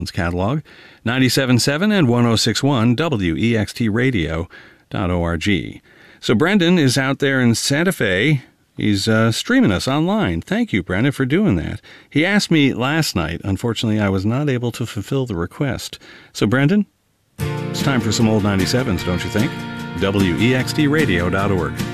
catalog, 97.7 and 106.1 WEXTradio.org. So Brendan is out there in Santa Fe. He's streaming us online. Thank you, Brendan, for doing that. He asked me last night. Unfortunately, I was not able to fulfill the request. So, Brendan, it's time for some old 97s, don't you think? WEXTradio.org.